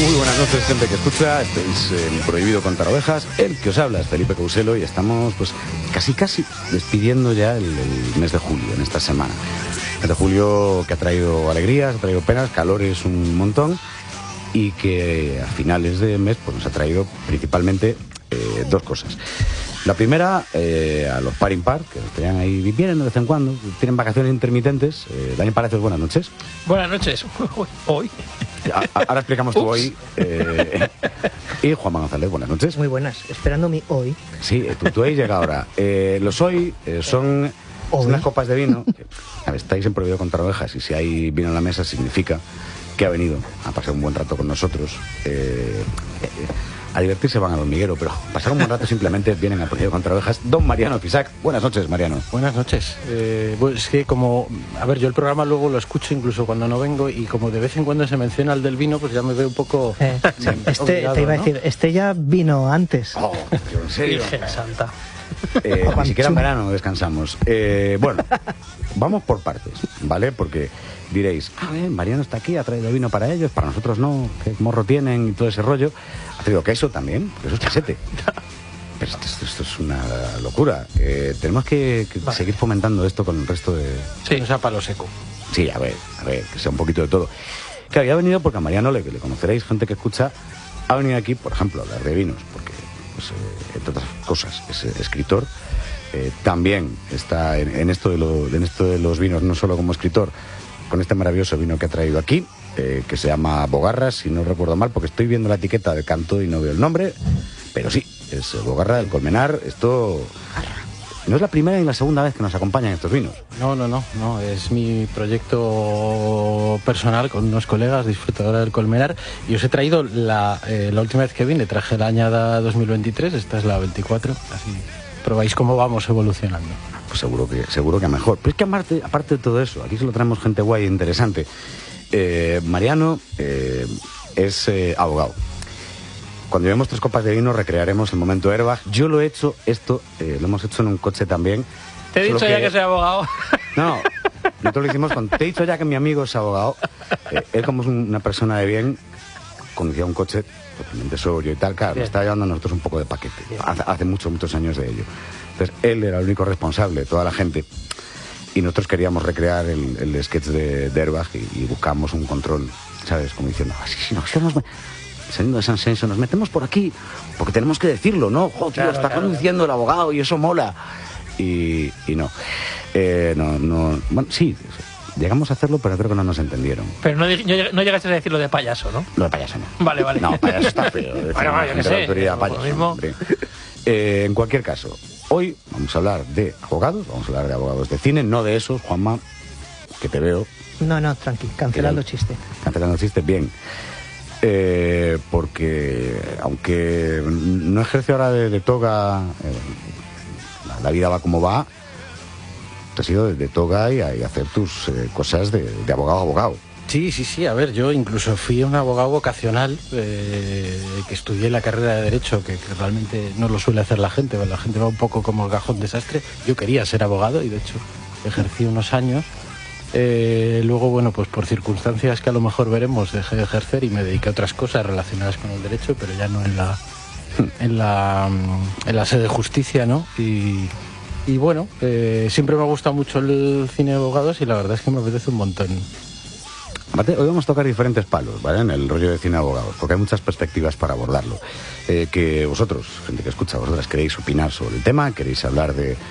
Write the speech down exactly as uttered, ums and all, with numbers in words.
Muy buenas noches, gente que escucha. Estáis en Prohibido Contar Ovejas. El que os habla es Felipe Couselo y estamos pues casi casi despidiendo ya el, el mes de julio, en esta semana. El mes de julio que ha traído alegrías, ha traído penas, calores un montón, y que a finales de mes pues nos ha traído principalmente eh, dos cosas. La primera, eh, a los par impar, que nos tenían ahí, vienen de vez en cuando, tienen vacaciones intermitentes. Eh, Dani Palacios, buenas noches. Buenas noches. Hoy. A, a, ahora explicamos tú hoy. Eh, y Juanma González, buenas noches. Muy buenas, esperando mi hoy. Sí, tú, tú ahí llega ahora. Eh, los hoy eh, son, son unas copas de vino. A ver, estáis en Prohibido Contar Ovejas y si hay vino en la mesa significa que ha venido a pasar un buen rato con nosotros. Eh, eh, a divertirse van al hormiguero, pero pasar un buen rato simplemente vienen a Prohibido Contar Ovejas. Don Mariano Fisac, buenas noches, Mariano. Buenas noches. Eh, pues es que como, a ver, yo el programa luego lo escucho incluso cuando no vengo, y como de vez en cuando se menciona el del vino, pues ya me veo un poco... Eh, sí, este, obligado, te iba a decir, ¿no? Este ya vino antes. Oh, ¿en serio? Virgen Santa. Eh, ni siquiera en verano descansamos. Eh, bueno, vamos por partes, ¿vale? Porque diréis, a ver, Mariano está aquí, ha traído vino para ellos, para nosotros no, qué morro tienen y todo ese rollo. Ha traído queso también, porque eso es casete. Pero esto, esto, esto es una locura. Eh, tenemos que, que vale. seguir fomentando esto con el resto de... Sí, o sea, palo seco. Sí, a ver, a ver, que sea un poquito de todo. Que había venido porque a Mariano le, le conoceréis, gente que escucha, ha venido aquí, por ejemplo, a hablar de vinos, porque, pues, eh, entre otras cosas, es eh, escritor. Eh, también está en, en, esto de lo, en esto de los vinos, no solo como escritor, con este maravilloso vino que ha traído aquí, eh, que se llama Bogarra, si no recuerdo mal, porque estoy viendo la etiqueta de canto y no veo el nombre, pero sí, es Bogarra del Colmenar. Esto no es la primera ni la segunda vez que nos acompañan estos vinos. No, no, no, no, es mi proyecto personal con unos colegas, disfrutadora del Colmenar, y os he traído la, eh, la última vez que vine, traje la añada dos mil veintitrés, esta es la veinticuatro, así probáis cómo vamos evolucionando. Pues seguro que seguro que mejor. Pero es que aparte, aparte de todo eso, aquí se lo traemos gente guay e interesante. Eh, Mariano eh, es eh, abogado. Cuando llevemos tres copas de vino recrearemos el momento Airbag. Yo lo he hecho, esto eh, lo hemos hecho en un coche también. Te he dicho que... ya que soy abogado. No, nosotros lo hicimos con... Te he dicho ya que mi amigo es abogado. Eh, él, como es una persona de bien, conducía un coche totalmente sobrio y tal. Claro, me estaba llevando a nosotros un poco de paquete. Hace, hace muchos, muchos años de ello. Entonces, él era el único responsable de toda la gente. Y nosotros queríamos recrear el, el sketch de, de Airbag y, y buscamos un control, ¿sabes? Como diciendo, ah, sí, sí, nos quedamos... saliendo de San Senso, nos metemos por aquí, porque tenemos que decirlo, ¿no? ¡Jo, tío, claro, está claro, conduciendo claro. el abogado y eso mola! Y, y no. Eh, no, no... Bueno, sí, llegamos a hacerlo, pero creo que no nos entendieron. Pero no, no llegaste a decir lo de payaso, ¿no? Lo de payaso no. Vale, vale. No, payaso está feo. Bueno, vale, yo qué sé. Autoridad, payaso, mismo. Eh, en cualquier caso, hoy vamos a hablar de abogados, vamos a hablar de abogados de cine, no de esos, Juanma, que te veo. No, no, tranqui, cancelando chiste. Cancelando chiste, bien. Eh, porque aunque no ejerce ahora de, de toga, eh, la, la vida va como va, te has ido de, de toga y a, y a hacer tus eh, cosas de, de abogado a abogado. Sí, sí, sí, a ver, yo incluso fui un abogado vocacional, eh, que estudié la carrera de Derecho, que, que realmente no lo suele hacer la gente, la gente va un poco como el cajón desastre. Yo quería ser abogado y de hecho ejercí unos años. Eh, luego, bueno, pues por circunstancias que a lo mejor veremos, dejé de ejercer y me dediqué a otras cosas relacionadas con el derecho, pero ya no en la en la, en la sede de justicia, ¿no? Y, y bueno, eh, siempre me ha gustado mucho el cine de abogados y la verdad es que me apetece un montón. Aparte, hoy vamos a tocar diferentes palos, ¿vale? En el rollo de cine de abogados, porque hay muchas perspectivas para abordarlo. Eh, que vosotros, gente que escucha, vosotras queréis opinar sobre el tema, queréis hablar de